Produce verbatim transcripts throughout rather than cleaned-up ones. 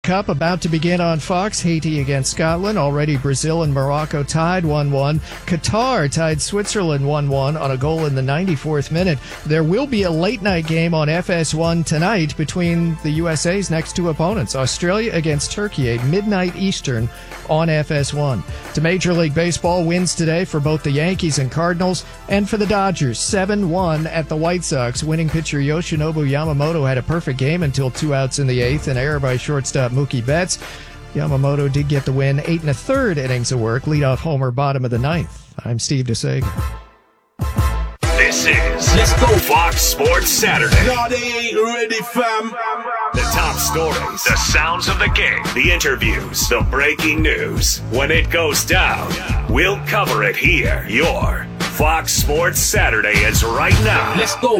Cup about to begin on Fox. Haiti against Scotland. Already Brazil and Morocco tied one one. Qatar tied Switzerland one one on a goal in the ninety-fourth minute. There will be a late night game on F S one tonight between the U S A's next two opponents. Australia against Turkey at midnight Eastern on F S one. To Major League Baseball, wins today for both the Yankees and Cardinals, and for the Dodgers, seven one at the White Sox. Winning pitcher Yoshinobu Yamamoto had a perfect game until two outs in the eighth, an error by shortstop Mookie Betts. Yamamoto did get the win, eight and a third innings of work, leadoff homer, bottom of the ninth. I'm Steve DeSager. This is Let's Go Fox Sports Saturday. No, they ain't ready, fam. The top stories, the sounds of the game, the interviews, the breaking news. When it goes down, we'll cover it here. Your Fox Sports Saturday is right now. Let's go.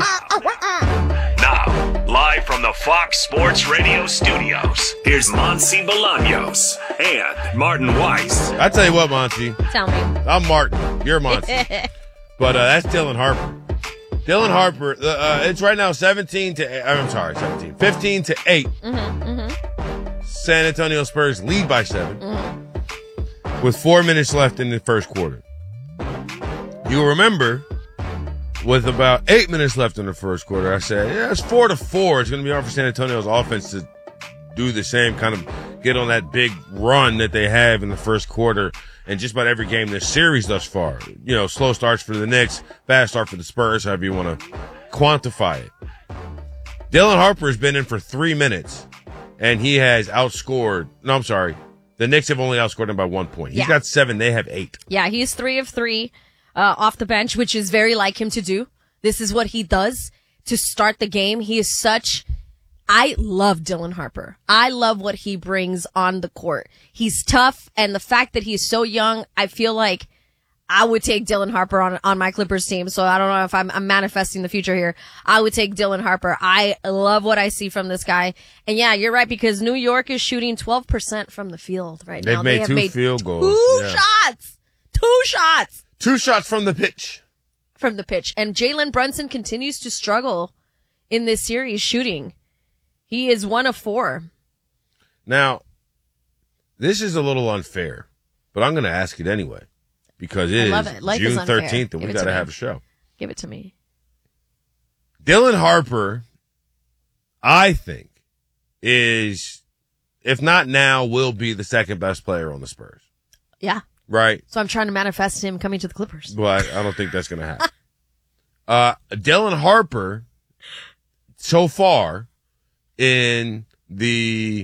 Now, live from the Fox Sports Radio studios, here's Monty Bolaños and Martin Weiss. I tell you what, Monty. Tell me. I'm Martin. You're Monty. But uh, that's Dylan Harper. Dylan Harper, uh, uh, it's right now seventeen to eight. I'm sorry, seventeen. fifteen to eight. Mm-hmm, mm-hmm. San Antonio Spurs lead by seven. Mm-hmm. With four minutes left in the first quarter. You'll remember, with about eight minutes left in the first quarter, I said, yeah, it's four to four. It's going to be hard for San Antonio's offense to do the same, kind of get on that big run that they have in the first quarter. And just about every game this series thus far, you know, slow starts for the Knicks, fast start for the Spurs, however you want to quantify it. Dylan Harper has been in for three minutes, and he has outscored. No, I'm sorry. The Knicks have only outscored him by one point. He's yeah. got seven. They have eight. Yeah, he's three of three uh, off the bench, which is very like him to do. This is what he does to start the game. He is such... I love Dylan Harper. I love what he brings on the court. He's tough, and the fact that he's so young, I feel like I would take Dylan Harper on on my Clippers team. So I don't know if I'm, I'm manifesting the future here. I would take Dylan Harper. I love what I see from this guy. And yeah, you're right, because New York is shooting twelve percent from the field right They've now. made they have two made field goals. Two yeah. shots. Two shots. Two shots from the pitch. From the pitch. And Jalen Brunson continues to struggle in this series shooting. He is one of four. Now, this is a little unfair, but I'm going to ask it anyway because it I love is it. Life June is unfair. thirteenth and Give we it got to to me. have a show. Give it to me. Dylan Harper, I think, is, if not now, will be the second best player on the Spurs. Yeah. Right? So I'm trying to manifest him coming to the Clippers. But I don't think that's going to happen. uh, Dylan Harper, so far, in the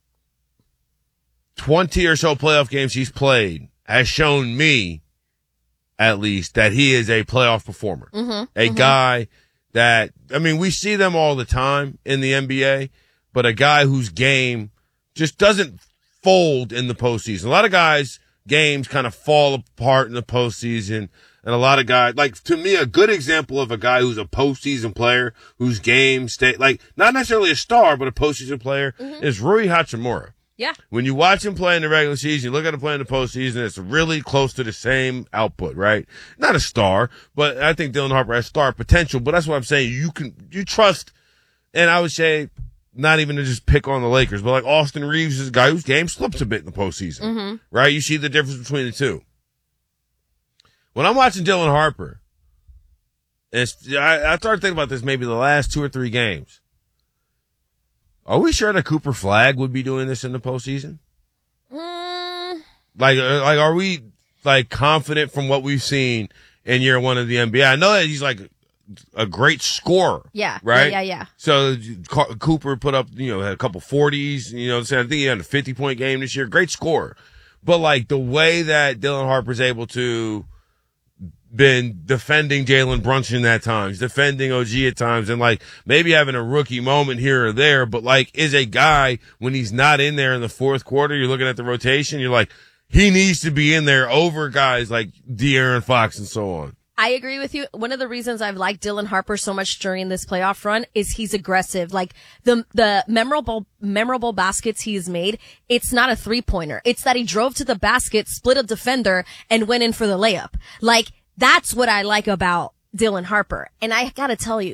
twenty or so playoff games he's played, has shown me, at least, that he is a playoff performer. Mm-hmm, a mm-hmm. guy that, I mean, we see them all the time in the N B A, but a guy whose game just doesn't fold in the postseason. A lot of guys' games kind of fall apart in the postseason. And a lot of guys, like, to me, a good example of a guy who's a postseason player, whose game stay, like, not necessarily a star, but a postseason player, mm-hmm. is Rui Hachimura. Yeah. When you watch him play in the regular season, you look at him play in the postseason, it's really close to the same output, right? Not a star, but I think Dylan Harper has star potential, but that's what I'm saying. You can, you trust, and I would say, not even to just pick on the Lakers, but like Austin Reeves is a guy whose game slips a bit in the postseason, mm-hmm. right? You see the difference between the two. When I'm watching Dylan Harper, it's, I, I started thinking about this maybe the last two or three games. Are we sure that Cooper Flagg would be doing this in the postseason? Mm. Like, like, are we like confident from what we've seen in year one of the N B A? I know that he's like a great scorer. Yeah. Right? Yeah, yeah, yeah. So Cooper put up, you know, had a couple forties, you know, I think he had a fifty point game this year. Great scorer. But like the way that Dylan Harper's able to been defending Jalen Brunson at times, defending O G at times, and like maybe having a rookie moment here or there, but like is a guy when he's not in there in the fourth quarter, you're looking at the rotation, you're like, he needs to be in there over guys like De'Aaron Fox and so on. I agree with you. One of the reasons I've liked Dylan Harper so much during this playoff run is he's aggressive. Like the, the memorable, memorable baskets he's made, it's not a three pointer. It's that he drove to the basket, split a defender, and went in for the layup. Like, that's what I like about Dylan Harper. And I gotta tell you, I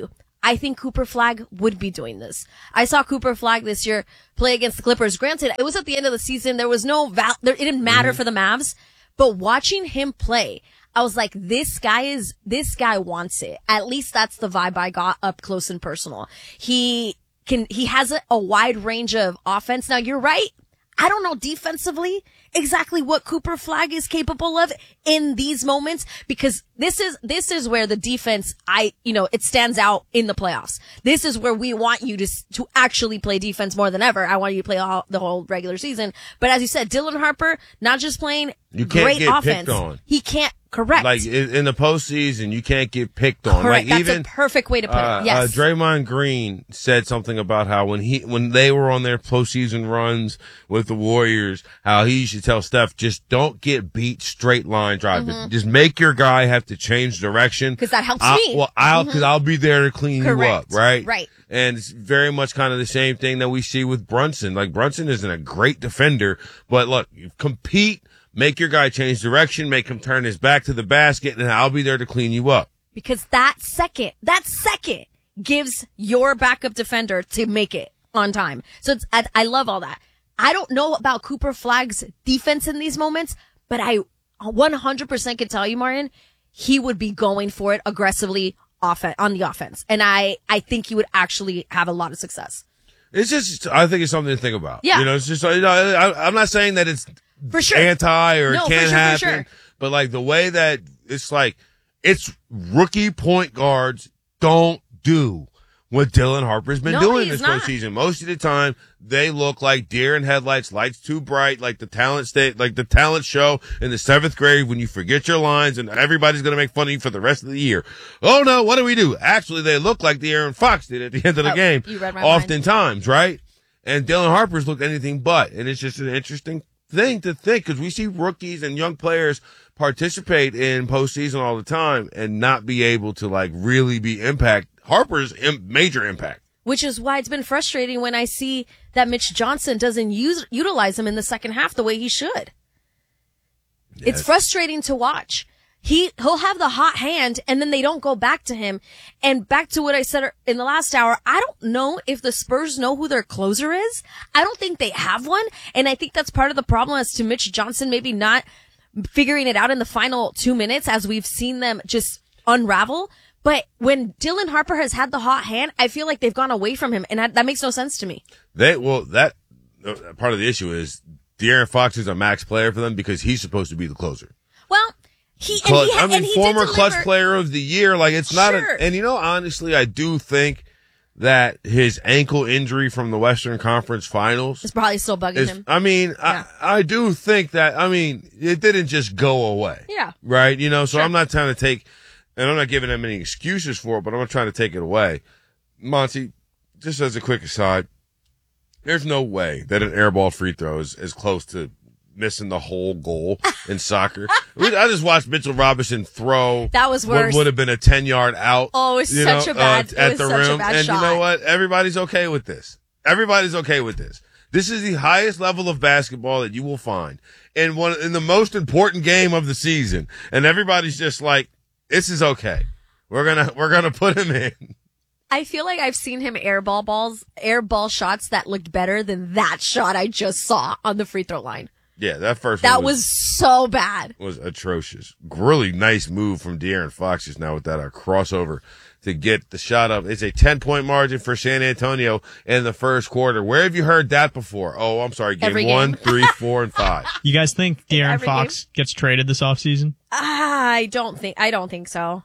I think Cooper Flagg would be doing this. I saw Cooper Flagg this year play against the Clippers. Granted, it was at the end of the season. There was no val- there, it didn't matter mm-hmm. for the Mavs, but watching him play, I was like, this guy is, this guy wants it. At least that's the vibe I got up close and personal. He can, he has a, a wide range of offense. Now you're right. I don't know defensively exactly what Cooper Flagg is capable of in these moments, because this is, this is where the defense, I, you know, it stands out in the playoffs. This is where we want you to, to actually play defense more than ever. I want you to play all, the whole regular season. But as you said, Dylan Harper, not just playing you can't great get offense. Picked on. He can't, correct. Like in, in the postseason, you can't get picked on. Correct. Like That's even a perfect way to put uh, it. Yes. Uh, Draymond Green said something about how when he, when they were on their postseason runs with the Warriors, how he used to tell Steph, just don't get beat straight line driving. Mm-hmm. Just make your guy have to change direction. Cause that helps I'll, me. Well, I'll, mm-hmm. cause I'll be there to clean correct. you up. Right. Right. And it's very much kind of the same thing that we see with Brunson. Like Brunson isn't a great defender, but look, you compete. Make your guy change direction, make him turn his back to the basket, and I'll be there to clean you up. Because that second, that second gives your backup defender to make it on time. So it's, I, I love all that. I don't know about Cooper Flagg's defense in these moments, but I one hundred percent can tell you, Martin, he would be going for it aggressively off on the offense. And I, I think he would actually have a lot of success. It's just, I think it's something to think about. Yeah. You know, it's just, you know, I, I'm not saying that it's for sure anti or no, it can't for sure, happen, for sure. but like the way that it's like, it's rookie point guards don't do what Dylan Harper's been no, doing this not. postseason. Most of the time, they look like deer in headlights, lights too bright, like the talent state, like the talent show in the seventh grade when you forget your lines and everybody's going to make fun of you for the rest of the year. Oh no, what do we do? Actually, they look like the Aaron Fox did at the end of the oh, game. You read my oftentimes, mind. Right? And Dylan Harper's looked anything but. And it's just an interesting thing to think because we see rookies and young players participate in postseason all the time and not be able to like really be impact. Harper's im- major impact. Which is why it's been frustrating when I see that Mitch Johnson doesn't use, utilize him in the second half the way he should. Yes. It's frustrating to watch. He, he'll have the hot hand and then they don't go back to him. And back to what I said in the last hour, I don't know if the Spurs know who their closer is. I don't think they have one. And I think that's part of the problem as to Mitch Johnson maybe not figuring it out in the final two minutes as we've seen them just unravel. But when Dylan Harper has had the hot hand, I feel like they've gone away from him, and that, that makes no sense to me. They well, that uh, part of the issue is De'Aaron Fox is a max player for them because he's supposed to be the closer. Well, he, Clutch, and he, I mean, and he former did clutch deliver. player of the year. Like it's not sure. a, and you know, honestly, I do think that his ankle injury from the Western Conference Finals is probably still bugging is, him. I mean, yeah. I, I do think that. I mean, it didn't just go away. Yeah. Right. You know, so sure. I'm not trying to take. And I'm not giving them any excuses for it, but I'm not trying to take it away. Monty, just as a quick aside, there's no way that an airball free throw is as close to missing the whole goal in soccer. I just watched Mitchell Robinson throw. That was worse. What would have been a ten yard out. Oh, it was you such know, a bad, uh, at it was the such rim. a bad and shot. You know what? Everybody's okay with this. Everybody's okay with this. This is the highest level of basketball that you will find in one, in the most important game of the season. And everybody's just like, this is okay. We're gonna, we're gonna put him in. I feel like I've seen him airball balls, airball shots that looked better than that shot I just saw on the free throw line. Yeah, that first that one was, was so bad. Was atrocious. Really nice move from De'Aaron Fox just now with that uh, crossover to get the shot up. It's a ten point margin for San Antonio in the first quarter. Where have you heard that before? Oh, I'm sorry. Game, game. one, three, four, and five. You guys think De'Aaron Every Fox game? gets traded this offseason? I don't think, I don't think so.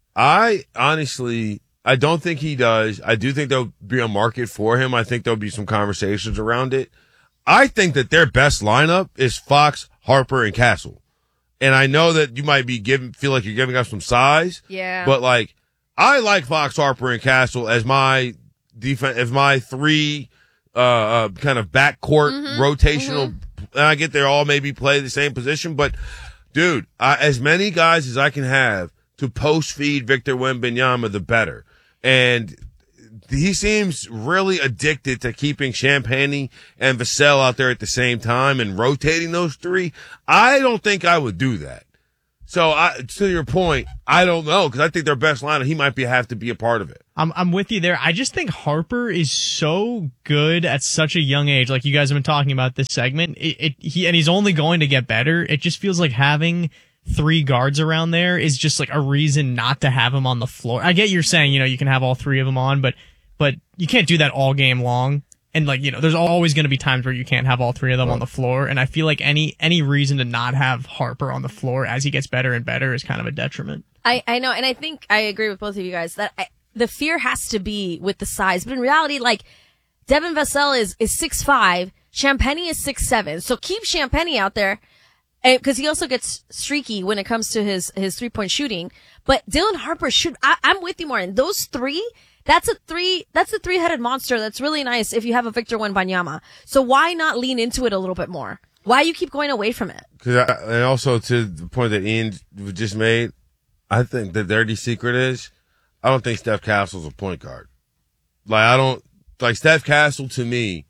I honestly, I don't think he does. I do think there'll be a market for him. I think there'll be some conversations around it. I think that their best lineup is Fox, Harper, and Castle. And I know that you might be giving, feel like you're giving up some size. Yeah. But like, I like Fox, Harper, and Castle as my defense, as my three, uh, uh kind of backcourt mm-hmm. rotational. Mm-hmm. And I get they all maybe play the same position, but dude, I, as many guys as I can have to post feed Victor Wembanyama, the better. And he seems really addicted to keeping Champagnie and Vassell out there at the same time and rotating those three. I don't think I would do that. So I, to your point, I don't know because I think their best lineup, he might be have to be a part of it. I'm I'm with you there. I just think Harper is so good at such a young age. Like you guys have been talking about this segment, it, it he and he's only going to get better. It just feels like having three guards around there is just like a reason not to have him on the floor. I get you're saying, you know, you can have all three of them on, but but you can't do that all game long. And like, you know, there's always going to be times where you can't have all three of them on the floor. And I feel like any any reason to not have Harper on the floor as he gets better and better is kind of a detriment. I, I know, and I think I agree with both of you guys that I, the fear has to be with the size. But in reality, like, Devin Vassell is, is six five, Champagnie is six seven. So keep Champagnie out there, because he also gets streaky when it comes to his, his three-point shooting. But Dylan Harper should, I, I'm with you, Martin. Those three, That's a three, that's a three-headed monster. That's really nice if you have a Victor Wembanyama. So why not lean into it a little bit more? Why you keep going away from it? Cause I, and also to the point that Ian just made, I think the dirty secret is, I don't think Steph Castle's a point guard. Like, I don't, like Steph Castle to me,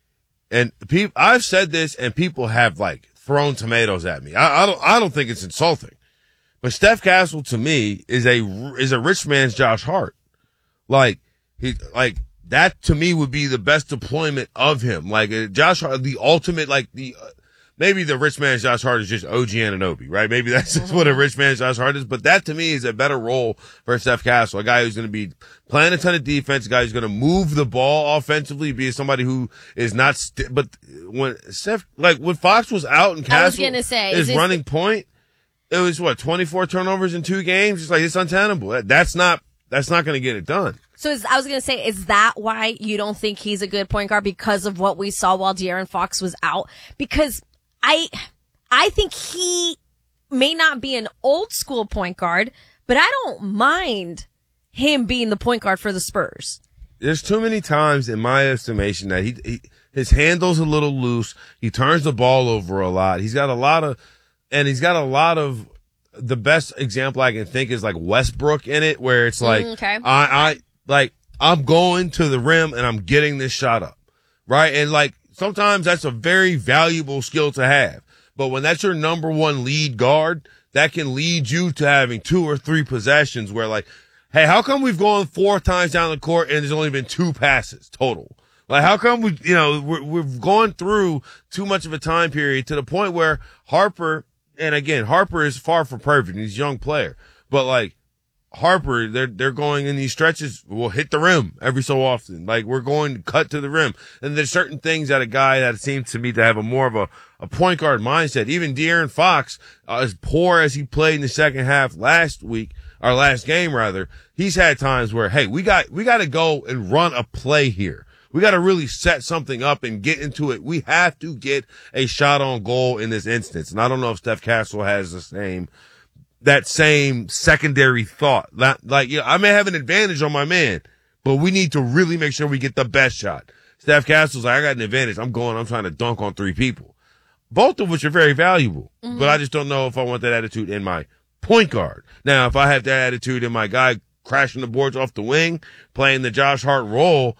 and people, I've said this and people have like thrown tomatoes at me. I, I don't, I don't think it's insulting, but Steph Castle to me is a, is a rich man's Josh Hart. Like, he, like, that to me would be the best deployment of him. Like, uh, Josh Hart, the ultimate, like, the, uh, maybe the rich man's Josh Hart is just O G Anunoby, right? Maybe that's just what a rich man's Josh Hart is. But that to me is a better role for Steph Castle, a guy who's going to be playing a ton of defense, a guy who's going to move the ball offensively, be somebody who is not, st- but when Steph, like, when Fox was out and Castle I was gonna say, is is running this- point, it was what, twenty-four turnovers in two games? It's like, it's untenable. That, that's not, That's not going to get it done. So is, I was going to say, is that why you don't think he's a good point guard, because of what we saw while De'Aaron Fox was out? Because I, I think he may not be an old school point guard, but I don't mind him being the point guard for the Spurs. There's too many times in my estimation that he, he his handle's a little loose. He turns the ball over a lot. He's got a lot of, and he's got a lot of, the best example I can think is like Westbrook in it, where it's like, Mm, okay. I, I, like, I'm going to the rim and I'm getting this shot up. Right. And like, sometimes that's a very valuable skill to have. But when that's your number one lead guard, that can lead you to having two or three possessions where like, hey, how come we've gone four times down the court and there's only been two passes total? Like, how come we, you know, we're, we've gone through too much of a time period to the point where Harper, and again, Harper is far from perfect. He's a young player. But like Harper, they're, they're going in these stretches. We'll hit the rim every so often. Like we're going to cut to the rim. And there's certain things that a guy that seems to me to have a more of a, a point guard mindset. Even De'Aaron Fox, uh, as poor as he played in the second half last week, or last game rather, he's had times where, hey, we got, we got to go and run a play here. We got to really set something up and get into it. We have to get a shot on goal in this instance. And I don't know if Steph Castle has the same, that same secondary thought. Like, like, you know, I may have an advantage on my man, but we need to really make sure we get the best shot. Steph Castle's like, I got an advantage. I'm going, I'm trying to dunk on three people. Both of which are very valuable, mm-hmm. but I just don't know if I want that attitude in my point guard. Now, if I have that attitude in my guy crashing the boards off the wing, playing the Josh Hart role,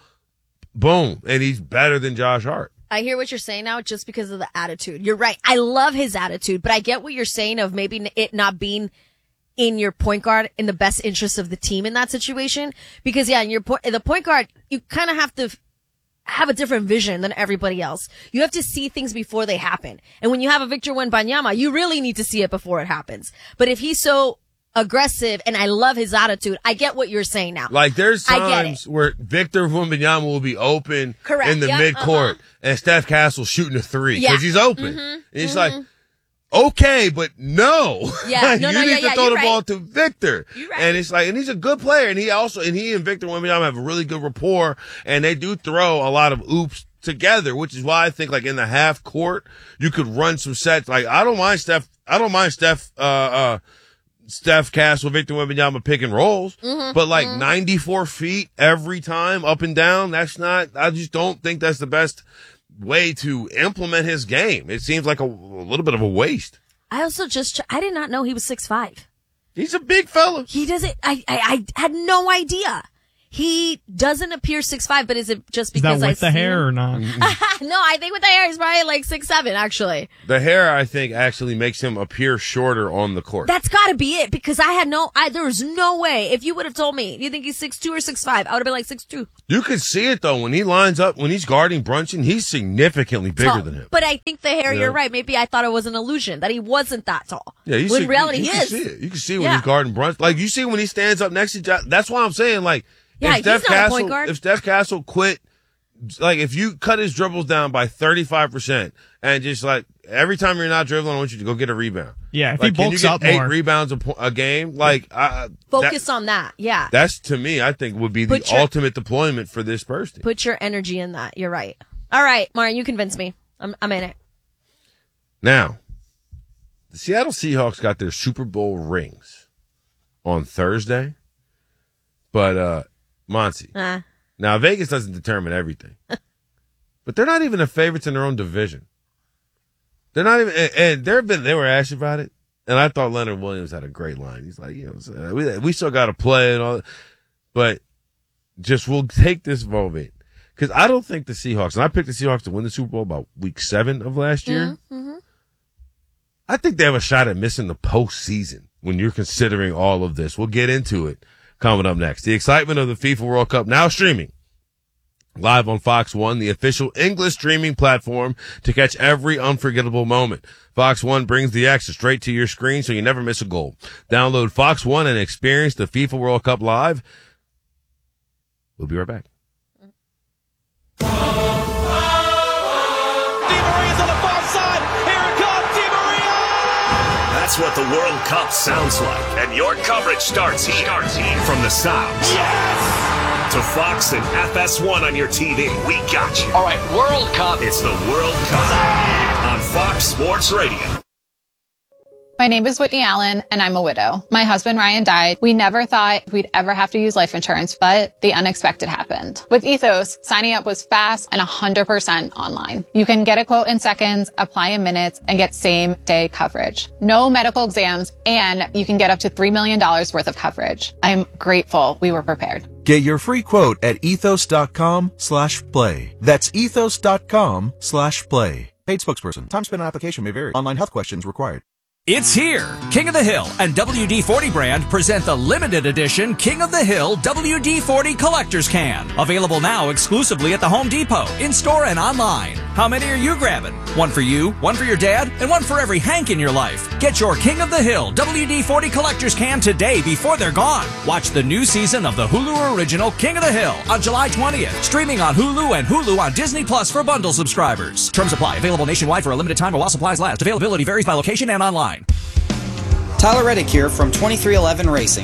boom. And he's better than Josh Hart. I hear what you're saying now just because of the attitude. You're right. I love his attitude, but I get what you're saying of maybe it not being in your point guard in the best interest of the team in that situation. Because yeah, in your point, the point guard, you kind of have to have a different vision than everybody else. You have to see things before they happen. And when you have a Victor Wembanyama, you really need to see it before it happens. But if he's so aggressive, and I love his attitude, I get what you're saying now. Like there's times where Victor Wembanyama will be open Correct. in the Yep. midcourt, uh-huh. and Steph Castle shooting a three because Yeah. he's open. Mm-hmm. And he's Mm-hmm. like, okay, but no. Yeah. No, you no, need yeah, to yeah, throw you're the right. ball to Victor. You're right. And it's like, and he's a good player, and he also, and he and Victor Wembanyama have a really good rapport, and they do throw a lot of oops together, which is why I think like in the half court, you could run some sets. Like I don't mind Steph, I don't mind Steph, uh, uh, Steph Castle, Victor Wembanyama pick and rolls, mm-hmm, but like mm-hmm. ninety-four feet every time up and down, that's not, I just don't think that's the best way to implement his game. It seems like a, a little bit of a waste. I also just, I did not know he was six five. He's a big fella. He doesn't, I, I, I had no idea. He doesn't appear six five, but is it just Is because that I with the see hair him? or not? No, I think with the hair, he's probably like six seven, actually. The hair, I think, actually makes him appear shorter on the court. That's gotta be it, because I had no, I, there was no way. If you would have told me, you think he's six two or six five, I would have been like six two. You can see it, though. When he lines up, when he's guarding Brunson, he's significantly bigger Tall. than him. But I think the hair, Yeah. you're right. Maybe I thought it was an illusion, that he wasn't that tall. Yeah, you when see, in reality, you, you he can is. see it. You can see when Yeah. he's guarding Brunson. Like, you see when he stands up next to Josh. That's why I'm saying, like, Yeah, if he's Steph not a Castle, point guard. if Steph Castle quit, like, if you cut his dribbles down by thirty-five percent and just, like, every time you're not dribbling, I want you to go get a rebound. Yeah, if like, he can you bulks get up eight more. rebounds a, po- a game? Like, I, Focus that, on that. Yeah. that's, to me, I think would be the Put your- ultimate deployment for this person. Put your energy in that. You're right. All right, Martin, you convinced me. I'm, I'm in it. Now, the Seattle Seahawks got their Super Bowl rings on Thursday, but, uh, Monty. Uh, Now, Vegas doesn't determine everything, but they're not even the favorites in their own division. They're not even, and, and they've been, they were asked about it, and I thought Leonard Williams had a great line. He's like, you know, we, we still got to play and all, but just we'll take this moment. Cause I don't think the Seahawks, and I picked the Seahawks to win the Super Bowl about week seven of last year. mm-hmm. I think they have a shot at missing the postseason when you're considering all of this. We'll get into it coming up next. The excitement of the FIFA World Cup now streaming live on Fox One, the official English streaming platform to catch every unforgettable moment. Fox One brings the action straight to your screen so you never miss a goal. Download Fox One and experience the FIFA World Cup live. We'll be right back. That's what the World Cup sounds like. And your coverage starts here. Starts here. From the sounds. Yes! To Fox and F S one on your T V. We got you. All right, World Cup. It's the World Cup on Fox Sports Radio. My name is Whitney Allen, and I'm a widow. My husband, Ryan, died. We never thought we'd ever have to use life insurance, but the unexpected happened. With Ethos, signing up was fast and one hundred percent online. You can get a quote in seconds, apply in minutes, and get same-day coverage. No medical exams, and you can get up to three million dollars worth of coverage. I'm grateful we were prepared. Get your free quote at ethos.com slash play. That's ethos.com slash play. Paid spokesperson. Time spent on application may vary. Online health questions required. It's here. King of the Hill and W D forty brand present the limited edition King of the Hill W D forty Collector's Can. Available now exclusively at the Home Depot, in-store and online. How many are you grabbing? One for you, one for your dad, and one for every Hank in your life. Get your King of the Hill W D forty Collector's Can today before they're gone. Watch the new season of the Hulu original King of the Hill on July twentieth. Streaming on Hulu and Hulu on Disney Plus for bundle subscribers. Terms apply. Available nationwide for a limited time or while supplies last. Availability varies by location and online. Tyler Reddick here from twenty-three eleven Racing.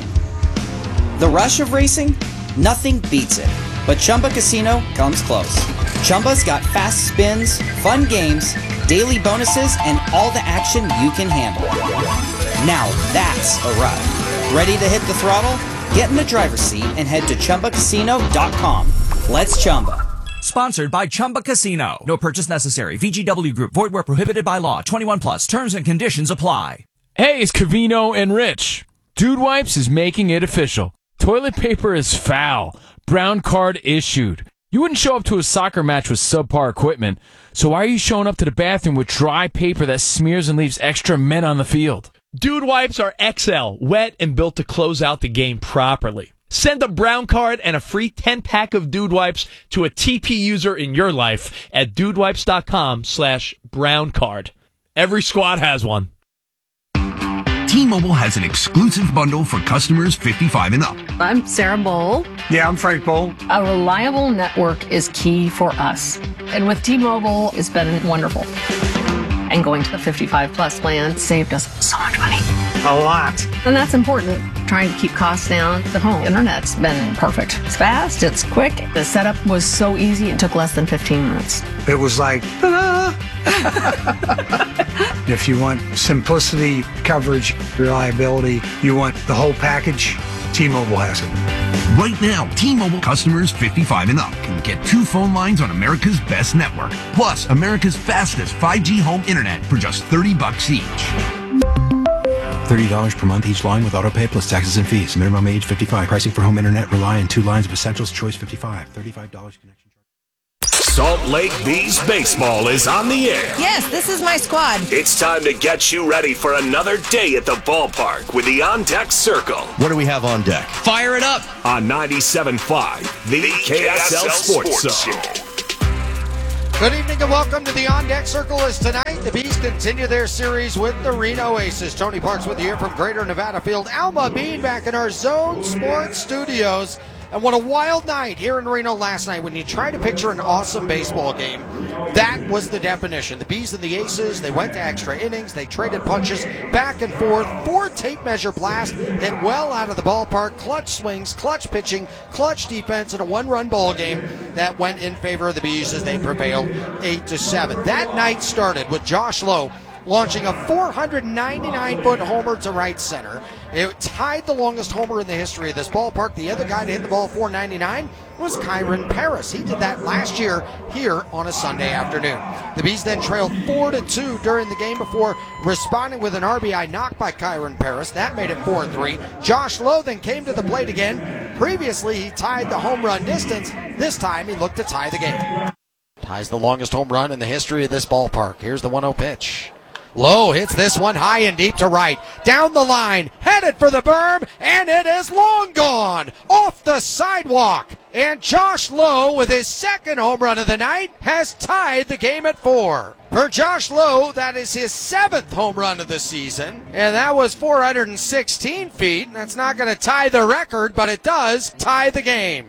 The rush of racing? Nothing beats it. But Chumba Casino comes close. Chumba's got fast spins, fun games, daily bonuses, and all the action you can handle. Now that's a ride. Ready to hit the throttle? Get in the driver's seat and head to Chumba Casino dot com. Let's Chumba. Sponsored by Chumba Casino. No purchase necessary. V G W Group. Void where prohibited by law. twenty-one plus. Terms and conditions apply. Hey, it's Cavino and Rich. Dude Wipes is making it official. Toilet paper is foul. Brown card issued. You wouldn't show up to a soccer match with subpar equipment, so why are you showing up to the bathroom with dry paper that smears and leaves extra men on the field? Dude Wipes are X L, wet and built to close out the game properly. Send a brown card and a free ten-pack of Dude Wipes to a T P user in your life at dudewipes.com slash brown card. Every squad has one. T-Mobile has an exclusive bundle for customers fifty-five and up. I'm Sarah Bowl. Yeah, I'm Frank Bowl. A reliable network is key for us. And with T-Mobile, it's been wonderful. And going to the fifty-five plus plan saved us so much money. A lot. And that's important. Trying to keep costs down. The home internet's been perfect. It's fast, it's quick. The setup was so easy, it took less than fifteen minutes. It was like, ta-da! If you want simplicity, coverage, reliability, you want the whole package, T-Mobile has it. Right now, T-Mobile customers fifty-five and up can get two phone lines on America's best network, plus America's fastest five G home internet for just thirty bucks each. thirty dollars per month each line with auto pay plus taxes and fees. Minimum age fifty-five. Pricing for home internet. Rely on two lines of Essentials. Choice fifty-five. thirty-five dollars connection. Salt Lake Bees baseball is on the air. Yes, this is my squad. It's time to get you ready for another day at the ballpark with the On Deck Circle. What do we have on deck? Fire it up on ninety-seven point five, the, the K S L, K S L Sports, Sports Zone. Good evening and welcome to the On Deck Circle. As tonight, the Bees continue their series with the Reno Aces. Tony Parks with you here from Greater Nevada Field. Alma Bean back in our Zone Sports Studios. And what a wild night here in Reno last night. When you try to picture an awesome baseball game, that was the definition. The Bees and the Aces, they went to extra innings. They traded punches back and forth. Four tape measure blasts hit well out of the ballpark. Clutch swings, clutch pitching, clutch defense, and a one-run ball game that went in favor of the Bees as they prevailed eight to seven. That night started with Josh Lowe launching a four hundred ninety-nine foot homer to right center. It tied the longest homer in the history of this ballpark. The other guy to hit the ball four ninety-nine was Kyron Paris. He did that last year here on a Sunday afternoon. The Bees then trailed four to two during the game before responding with an R B I knock by Kyron Paris. That made it four three. Josh Lowe then came to the plate again. Previously, he tied the home run distance. This time, he looked to tie the game. Ties the longest home run in the history of this ballpark. Here's the one oh pitch. Lowe hits this one high and deep to right. Down the line, headed for the berm, and it is long gone off the sidewalk. And Josh Lowe, with his second home run of the night, has tied the game at four. For Josh Lowe, that is his seventh home run of the season, and that was four hundred sixteen feet. That's not going to tie the record, but it does tie the game.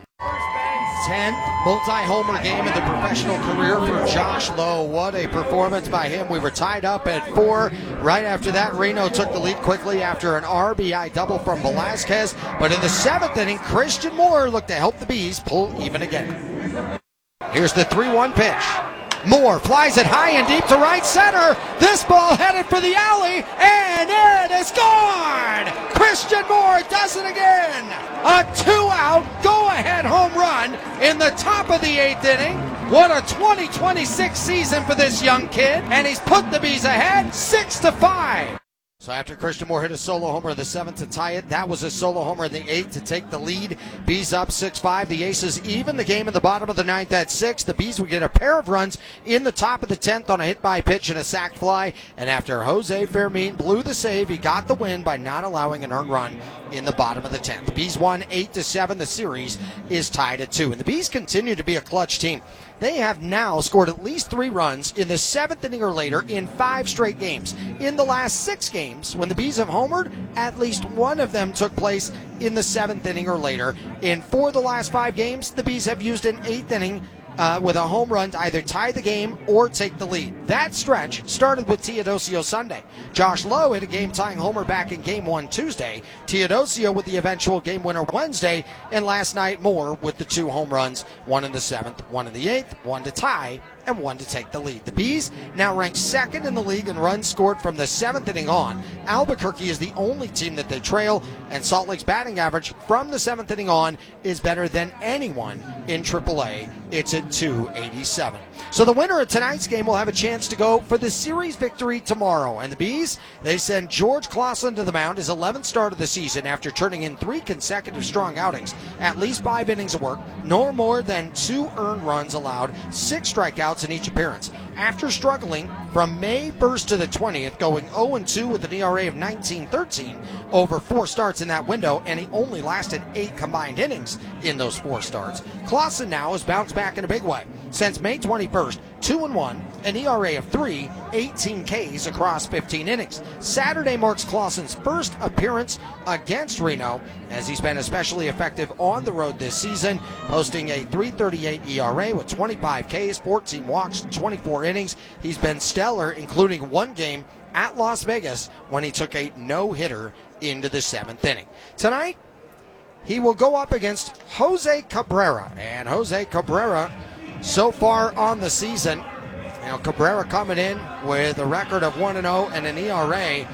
tenth multi-homer game in the professional career for Josh Lowe. What a performance by him. We were tied up at four. Right after that, Reno took the lead quickly after an R B I double from Velasquez. But in the seventh inning, Christian Moore looked to help the Bees pull even again. Here's the three one pitch. Moore flies it high and deep to right center. This ball headed for the alley, and it is gone! Christian Moore does it again! A two-out, go-ahead home run in the top of the eighth inning. What a twenty twenty-six season for this young kid, and he's put the Bees ahead six to five. So after Christian Moore hit a solo homer in the seventh to tie it, that was a solo homer in the eighth to take the lead. Bees up six five. The Aces even the game in the bottom of the ninth at six. The Bees would get a pair of runs in the top of the tenth on a hit by pitch and a sac fly. And after Jose Fermin blew the save, he got the win by not allowing an earned run in the bottom of the tenth. The Bees won eight to seven. The series is tied at two. And the Bees continue to be a clutch team. They have now scored at least three runs in the seventh inning or later in five straight games. In the last six games, when the Bees have homered, at least one of them took place in the seventh inning or later. In four of the last five games, the Bees have used an eighth inning Uh, with a home run to either tie the game or take the lead. That stretch started with Teodosio Sunday. Josh Lowe hit a game-tying homer back in Game one Tuesday. Teodosio with the eventual game winner Wednesday. And last night, Moore with the two home runs, one in the seventh, one in the eighth, one to tie, and one to take the lead. The Bees now rank second in the league in runs scored from the seventh inning on. Albuquerque is the only team that they trail, and Salt Lake's batting average from the seventh inning on is better than anyone in triple A. It's at two eighty-seven. So the winner of tonight's game will have a chance to go for the series victory tomorrow. And the Bees, they send George Clausen to the mound, his eleventh start of the season after turning in three consecutive strong outings, at least five innings of work, no more than two earned runs allowed, six strikeouts in each appearance. After struggling from May first to the twentieth, going oh and two with an E R A of nineteen thirteen over four starts in that window, and he only lasted eight combined innings in those four starts. Clausen now has bounced back in a big way. Since May twenty-first, two and one, an E R A of three, eighteen Ks across fifteen innings. Saturday marks Clausen's first appearance against Reno, as he's been especially effective on the road this season, posting a three thirty-eight E R A with twenty-five Ks, fourteen walks, twenty-four innings. He's been stellar, including one game at Las Vegas when he took a no-hitter into the seventh inning. Tonight, he will go up against Jose Cabrera, and Jose Cabrera, so far on the season, you know, Cabrera coming in with a record of one and oh and an E R A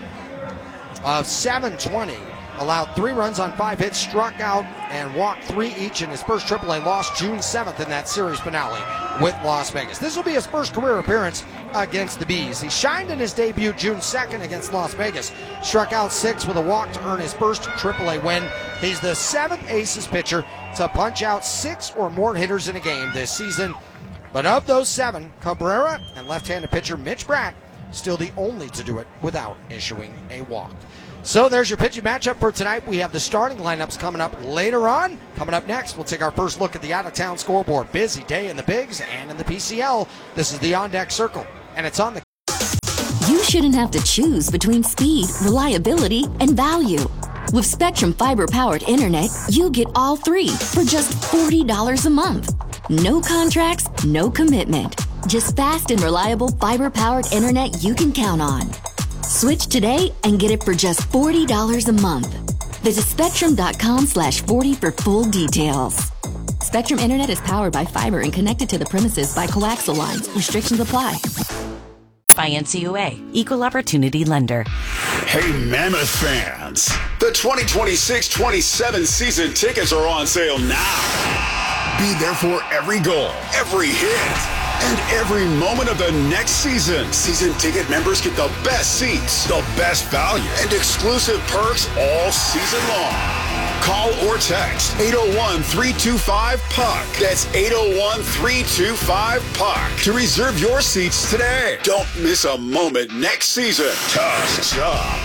of seven twenty. Allowed three runs on five hits, struck out and walked three each in his first triple A loss June seventh in that series finale with Las Vegas. This will be his first career appearance against the Bees. He shined in his debut June second against Las Vegas. Struck out six with a walk to earn his first triple A win. He's the seventh Aces pitcher to punch out six or more hitters in a game this season. But of those seven, Cabrera and left-handed pitcher Mitch Bratt still the only to do it without issuing a walk. So there's your pitching matchup for tonight. We have the starting lineups coming up later on. Coming up next, we'll take our first look at the out-of-town scoreboard. Busy day in the Bigs and in the P C L. This is the On Deck Circle, and it's on the... You shouldn't have to choose between speed, reliability, and value. With Spectrum Fiber-powered internet, you get all three for just forty dollars a month. No contracts, no commitment. Just fast and reliable fiber-powered internet you can count on. Switch today and get it for just forty dollars a month. Visit spectrum.com slash 40 for full details. Spectrum Internet is powered by fiber and connected to the premises by coaxial lines. Restrictions apply. By N C U A, Equal Opportunity Lender. Hey, Mammoth fans. The twenty twenty-six twenty-seven season tickets are on sale now. Be there for every goal, every hit, and every moment of the next season. Season ticket members get the best seats, the best value, and exclusive perks all season long. Call or text eight oh one, three two five, P U C K. That's eight oh one, three two five, P U C K to reserve your seats today. Don't miss a moment next season. Tusk up.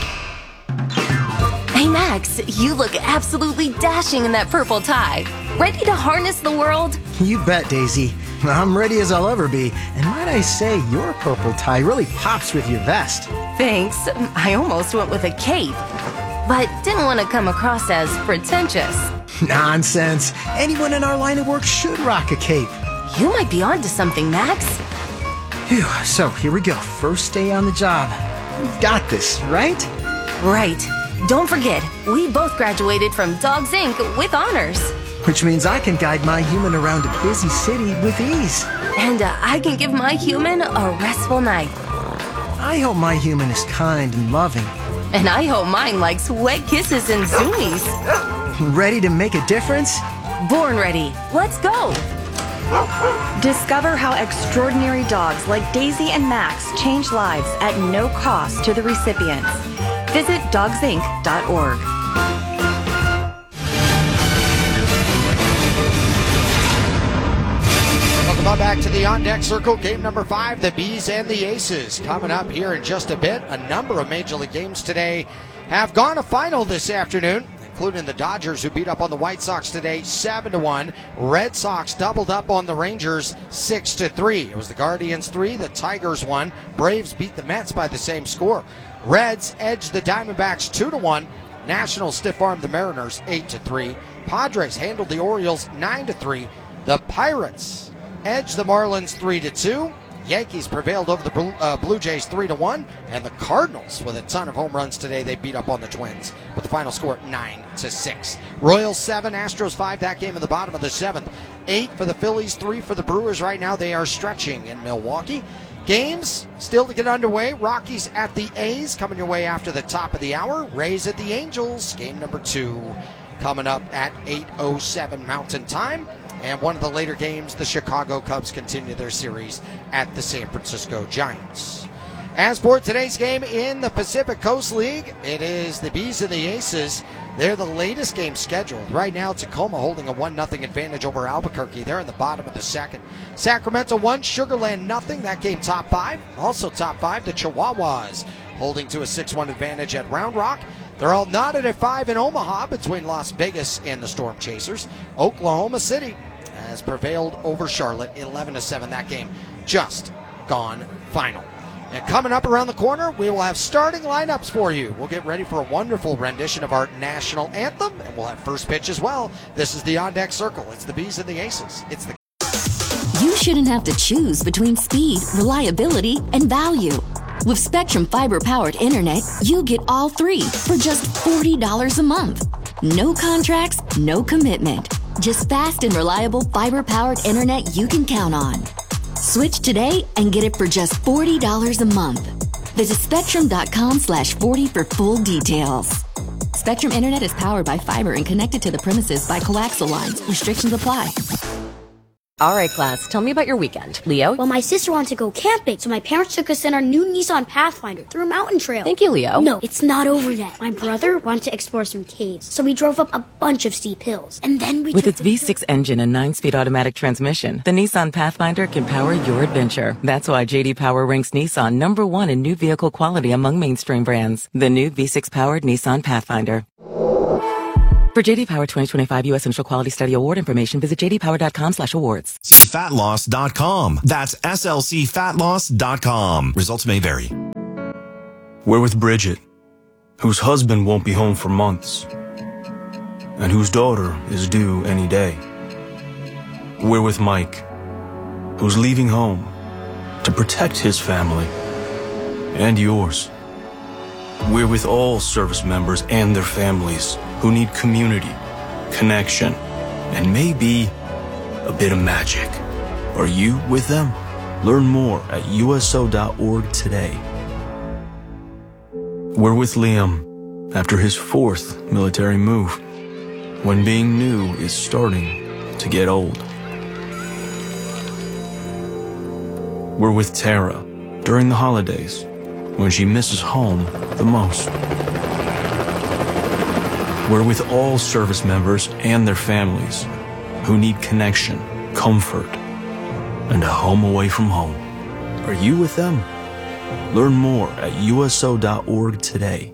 Hey Max, you look absolutely dashing in that purple tie. Ready to harness the world? You bet, Daisy. I'm ready as I'll ever be. And might I say, your purple tie really pops with your vest. Thanks. I almost went with a cape, but didn't want to come across as pretentious. Nonsense. Anyone in our line of work should rock a cape. You might be onto something, Max. Phew. So here we go. First day on the job. We've got this, right? Right. Don't forget, we both graduated from Dogs Incorporated with honors. Which means I can guide my human around a busy city with ease. And uh, I can give my human a restful night. I hope my human is kind and loving. And I hope mine likes wet kisses and zoomies. Ready to make a difference? Born ready. Let's go. Discover how extraordinary dogs like Daisy and Max change lives at no cost to the recipients. Visit dogs inc dot org. Welcome on back to the On Deck Circle, game number five, the Bees and the Aces. Coming up here in just a bit, a number of Major League games today have gone to final this afternoon, including the Dodgers, who beat up on the White Sox today seven to one. Red Sox doubled up on the Rangers six to three. It was the Guardians three, the Tigers one. Braves beat the Mets by the same score. Reds edged the Diamondbacks two to one. Nationals stiff-armed the Mariners eight to three. Padres handled the Orioles nine to three. The Pirates edged the Marlins three to two. Yankees prevailed over the Blue, uh, Blue Jays three to one, and the Cardinals, with a ton of home runs today, they beat up on the Twins with the final score nine to six. Royals seven, Astros five, that game in the bottom of the seventh. eight for the Phillies, three for the Brewers. Right now they are stretching in Milwaukee. Games still to get underway. Rockies at the A's coming your way after the top of the hour. Rays at the Angels, game number two coming up at eight oh seven Mountain Time. And one of the later games, the Chicago Cubs continue their series at the San Francisco Giants. As for today's game in the Pacific Coast League, it is the Bees and the Aces. They're the latest game scheduled. Right now, Tacoma holding a one nothing advantage over Albuquerque. They're in the bottom of the second. Sacramento one, Sugar Land nothing. That game top five. Also top five, the Chihuahuas holding to a six one advantage at Round Rock. They're all knotted at five in Omaha between Las Vegas and the Storm Chasers. Oklahoma City has prevailed over Charlotte eleven to seven. That game just gone final. And coming up around the corner, we will have starting lineups for you. We'll get ready for a wonderful rendition of our national anthem, and we'll have first pitch as well. This is the On Deck Circle. It's the Bees and the Aces. It's the You shouldn't have to choose between speed, reliability, and value. With Spectrum Fiber-powered internet, you get all three for just forty dollars a month. No contracts, no commitment. Just fast and reliable fiber-powered internet you can count on. Switch today and get it for just forty dollars a month. Visit spectrum.com slash 40 for full details. Spectrum Internet is powered by fiber and connected to the premises by coaxial lines. Restrictions apply. All right, class, tell me about your weekend. Leo? Well, my sister wanted to go camping, so my parents took us in our new Nissan Pathfinder through a mountain trail. Thank you, Leo. No, it's not over yet. My brother wanted to explore some caves, so we drove up a bunch of steep hills. And then we With took its V six engine and nine-speed automatic transmission, the Nissan Pathfinder can power your adventure. That's why J D Power ranks Nissan number one in new vehicle quality among mainstream brands. The new V six-powered Nissan Pathfinder. For J D Power twenty twenty-five U S Initial Quality Study Award information, visit j d power dot com slash awards. fat loss dot com. That's S L C fat loss dot com. Results may vary. We're with Bridget, whose husband won't be home for months, and whose daughter is due any day. We're with Mike, who's leaving home to protect his family and yours. We're with all service members and their families who need community, connection, and maybe a bit of magic. Are you with them? Learn more at U S O dot org today. We're with Liam after his fourth military move, when being new is starting to get old. We're with Tara during the holidays, when she misses home the most. We're with all service members and their families who need connection, comfort, and a home away from home. Are you with them? Learn more at U S O dot org today.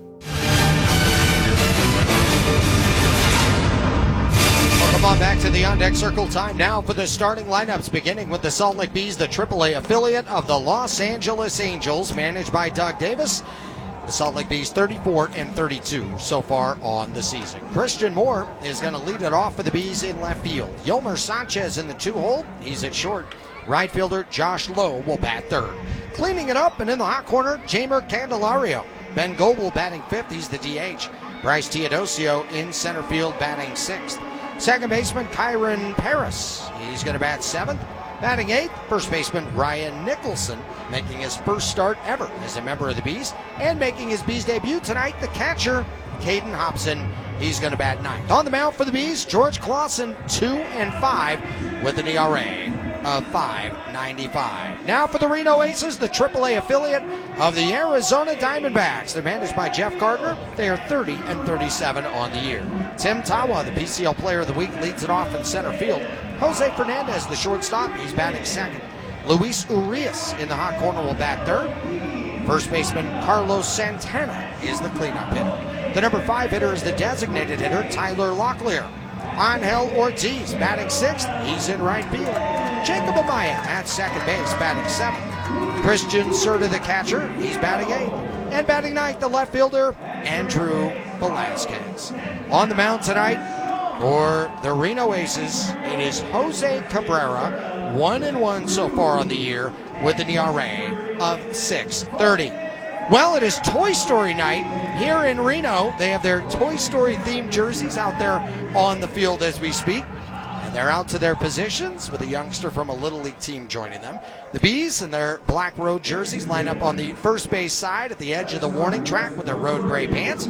Welcome on back to the On Deck Circle. Time now for the starting lineups, beginning with the Salt Lake Bees, the triple A affiliate of the Los Angeles Angels, managed by Doug Davis. The Salt Lake Bees thirty-four and thirty-two so far on the season. Christian Moore is going to lead it off for the Bees in left field. Yolmer Sanchez in the two-hole. He's at short. Right fielder Josh Lowe will bat third. Cleaning it up and in the hot corner, Jamer Candelario. Ben Goebel batting fifth. He's the D H. Bryce Teodosio in center field batting sixth. Second baseman Kyron Paris. He's going to bat seventh. Batting eighth, first baseman Ryan Nicholson, making his first start ever as a member of the Bees, and making his Bees debut tonight, the catcher, Caden Hobson. He's going to bat ninth. On the mound for the Bees, George Clausen, two and five, with an E R A of five ninety-five. Now for the Reno Aces, the triple A affiliate of the Arizona Diamondbacks. They're managed by Jeff Gardner. They are thirty and thirty-seven on the year. Tim Tawa, the P C L Player of the Week, leads it off in center field. Jose Fernandez, the shortstop, he's batting second. Luis Urias in the hot corner will bat third. First baseman Carlos Santana is the cleanup hitter. The number five hitter is the designated hitter, Tyler Locklear. Angel Ortiz batting sixth. He's in right field. Jacob Amaya at second base, batting seventh. Christian Serta, the catcher, he's batting eighth. And batting ninth, the left fielder, Andrew Velasquez. On the mound tonight for the Reno Aces, it is Jose Cabrera, one and one so far on the year with an E R A of six thirty. Well, it is Toy Story night here in Reno. They have their Toy Story themed jerseys out there on the field as we speak. And they're out to their positions with a youngster from a Little League team joining them. The Bees in their black road jerseys line up on the first base side at the edge of the warning track with their road gray pants.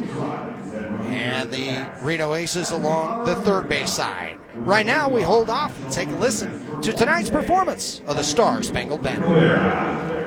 And the Reno Aces along the third base side. Right now, we hold off and take a listen to tonight's performance of the Star Spangled Banner.